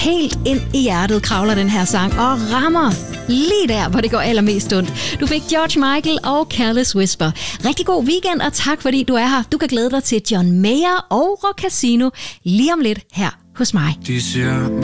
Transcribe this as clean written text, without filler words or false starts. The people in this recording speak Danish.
Helt ind i hjertet kravler den her sang og rammer lige der, hvor det går allermest ondt. Du fik George Michael og Careless Whisper. Rigtig god weekend, og tak fordi du er her. Du kan glæde dig til John Mayer og Rock Casino lige om lidt her hos mig. De siger